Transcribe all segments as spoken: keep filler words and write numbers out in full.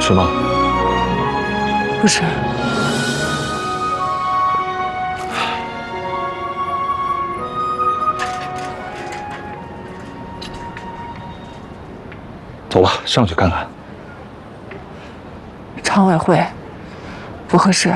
是吗？ 不是。 走吧，上去看看。 常委会不合适。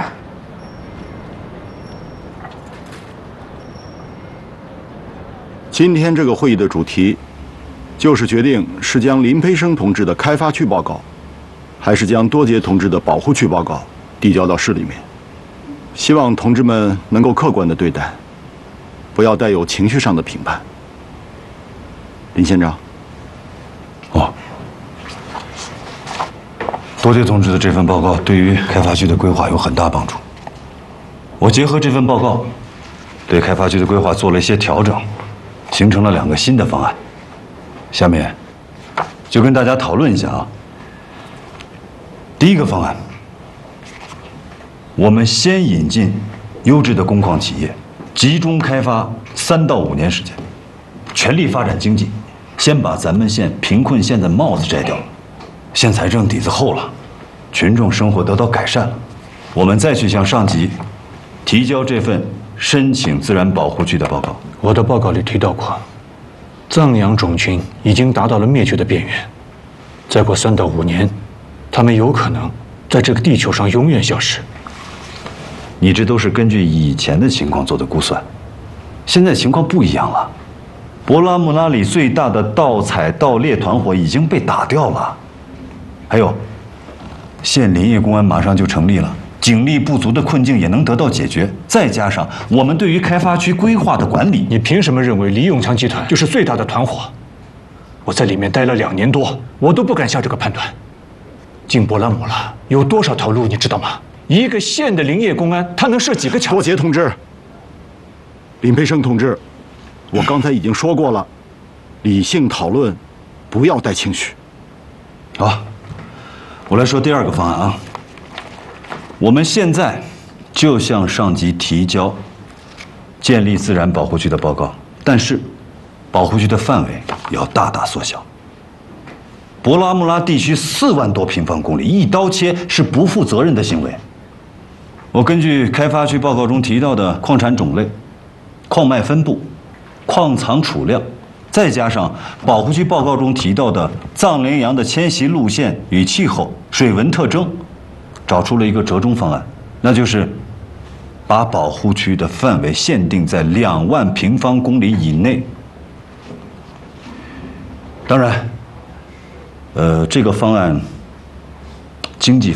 今天这个会议的主题，就是决定是将林培生同志的开发区报告，还是将多杰同志的保护区报告递交到市里面。希望同志们能够客观地对待，不要带有情绪上的评判。林县长。 哦。多杰同志的这份报告对于开发区的规划有很大帮助。我结合这份报告，对开发区的规划做了一些调整，形成了两个新的方案。下面就跟大家讨论一下啊。第一个方案，我们先引进优质的工矿企业，集中开发三到五年时间，全力发展经济，先把咱们县贫困县的帽子摘掉。县财政底子厚了，群众生活得到改善了，我们再去向上级提交这份申请自然保护区的报告。 我的报告里提到过，藏羊种群已经达到了灭绝的边缘，再过三到五年，它们有可能在这个地球上永远消失。 你这都是根据以前的情况做的估算，现在情况不一样了。博拉木拉里最大的盗采盗猎团伙已经被打掉了。还有，县林业公安马上就成立了，警力不足的困境也能得到解决。再加上我们对于开发区规划的管理， 你凭什么认为李永强集团就是最大的团伙？我在里面待了两年多，我都不敢下这个判断。进博拉姆拉有多少条路，你知道吗？一个县的林业公安，他能设几个墙？ 多杰同志，林培生同志，我刚才已经说过了，理性讨论，不要带情绪。 好。我来说第二个方案啊，我们现在就向上级提交建立自然保护区的报告，但是保护区的范围要大大缩小。博拉木拉地区四万多平方公里，一刀切是不负责任的行为。我根据开发区报告中提到的矿产种类、矿脉分布、矿藏储量，再加上保护区报告中提到的藏羚羊的迁徙路线与气候、水文特征，找出了一个折中方案，那就是把保护区的范围限定在两万平方公里以内。当然，呃，这个方案经济